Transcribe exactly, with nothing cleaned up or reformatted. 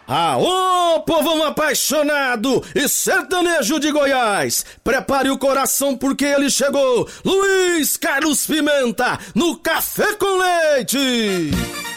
Aô, povão apaixonado e sertanejo de Goiás, prepare o coração porque ele chegou, Luiz Carlos Pimenta, no Café com Leite.